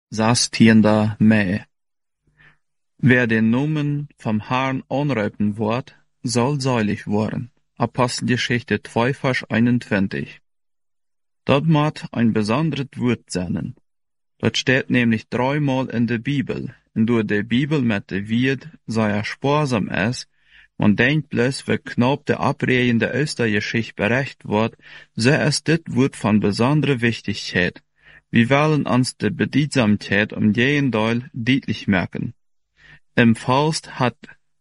16. Mai. Wer den Namen vom Herrn anrufen wird, soll selig worden. Apostelgeschichte 2, Vers 21. Das macht ein besonderes Wort sein. Das steht nämlich 3-mal in der Bibel. Und durch die Bibel mit der Wort, sei sparsam ist, man denkt bloß, wie knapp der Abreden der Ostergeschichte berecht wird, so ist das Wort von besonderer Wichtigkeit. Wir wollen uns die Bedeutsamkeit jeden Teil deutlich merken. Im Faust hat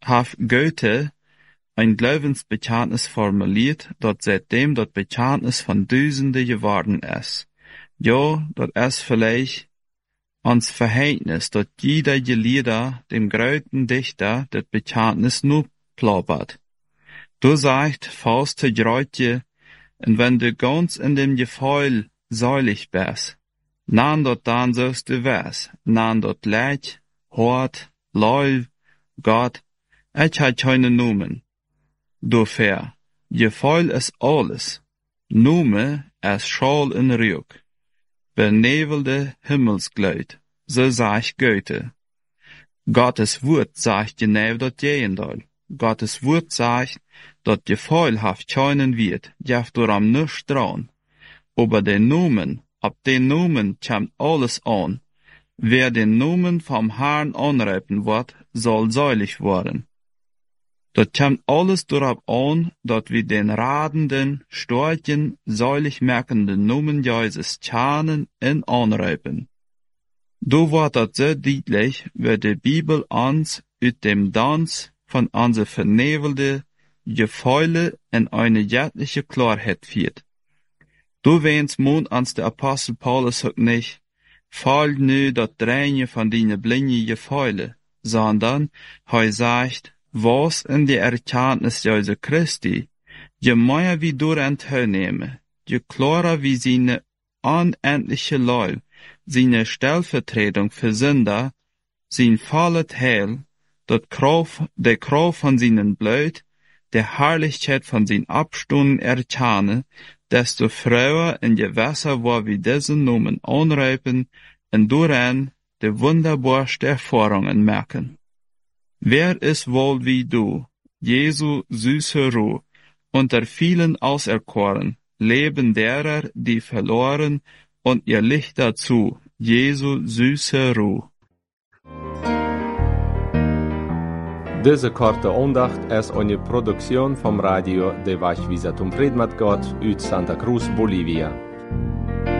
Goethe ein Glaubensbekenntnis formuliert, das seitdem das Bekenntnis von Tausenden geworden ist. Ja, das ist vielleicht ans Verhältnis, dass jeder Gelehrter dem großen Dichter das Bekenntnis nur plappert. Du sagst Faust zu Greutje, und wenn du ganz in dem Gefühl seilig bist, nan dort dann sollst du wes, nan dort Leid, Hort, Leu, Gott, ich hat keine Numen. Dafür, Gefühl ist alles, Nume ist Schal in Rück, benebelde Himmelsgleut, so sagt Goethe. Gottes Wort sagt genau das Gegenteil. Gottes Wort sagt, dat Gefühl haft keinen wird, jaft daran nicht dran. Aber den Numen, ab den Numen kommt alles an. Wer den Numen vom Herrn anrufen wird, soll selig werden. Dat kommt alles darauf an, dat wir den radenden, starken, selig merkenden Numen Jesus kennen und anrufen. Du wird dat so deutlich, wie die Bibel uns uit dem Tanz von unser vernebelde Gefühle in eine göttliche Klarheit führt. Du wennst mond ans der Apostel Paulus sagt nicht, fall nu dat Dränge von deine blinde Gefühle, sondern er sagt, was in der Erkenntnis Jesu Christi, je mehr wie du entnehmen, je klarer wie seine unendliche Liebe, seine Stellvertretung für Sünder, sein volles Heil, der Kraft von seinen Blut, der Herrlichkeit von seinen Abstunden erkennen, desto früher in die Wasser, wo wir diesen Namen anrufen und daran die wunderbarste Erfahrungen merken. Wer ist wohl wie du, Jesu süße Ruhe, unter vielen Auserkoren, leben derer, die verloren, und ihr Licht dazu, Jesu süße Ruhe. Diese korte Andacht ist eine Produktion vom Radio de Vachvisatum Predmat Gott uit Santa Cruz, Bolivia.